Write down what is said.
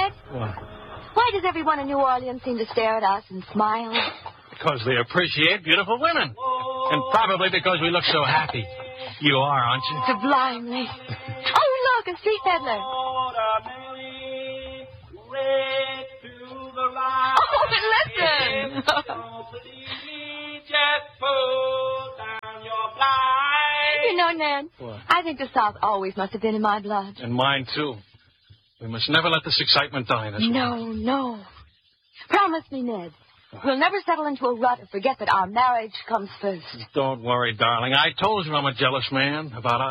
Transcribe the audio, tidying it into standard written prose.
Ned, What? why does everyone in New Orleans seem to stare at us and smile? Because they appreciate beautiful women. And probably because we look so happy. You are, aren't you? Sublimely. Oh, look, a street peddler. Oh, listen. You know, Ned, What? I think the South always must have been in my blood. And mine, too. We must never let this excitement die in us. No. Promise me, Ned. We'll never settle into a rut or forget that our marriage comes first. Don't worry, darling. I told you I'm a jealous man about